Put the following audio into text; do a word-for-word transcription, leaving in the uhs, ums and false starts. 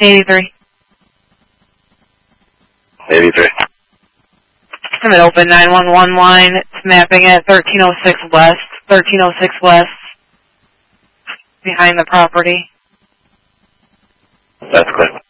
eighty-three. eighty-three. I'm an open nine one one line. It's mapping at thirteen oh six West. thirteen oh six West. Behind the property. That's clear.